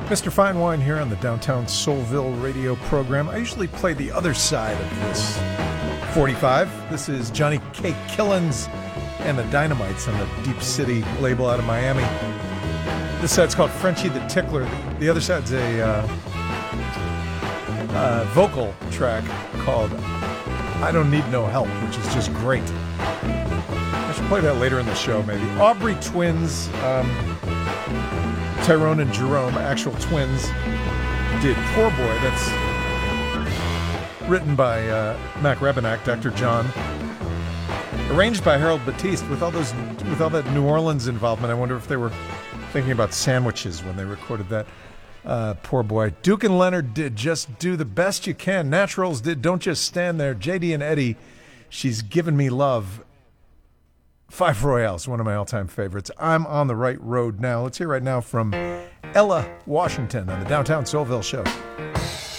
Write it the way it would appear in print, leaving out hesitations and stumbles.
Mr. Fine Wine here on the Downtown Soulville radio program. I usually play the other side of this 45. This is Johnny K. Killens and the Dynamites on the Deep City label out of Miami. This side's called Frenchie the Tickler. The other side's a vocal track called I Don't Need No Help, which is just great. I should play that later in the show, maybe. Aubrey Twins, Tyrone and Jerome, actual twins, did Poor Boy. That's written by Mac Rebennack, Dr. John. Arranged by Harold Batiste. With all that New Orleans involvement, I wonder if they were thinking about sandwiches when they recorded that. Poor Boy. Duke and Leonard did Just Do the Best You Can. Naturals did Don't Just Stand There. JD and Eddie, She's Given Me Love. Five Royales, one of my all-time favorites. I'm on the right road now. Let's hear right now from Ella Washington on the Downtown Soulville Show.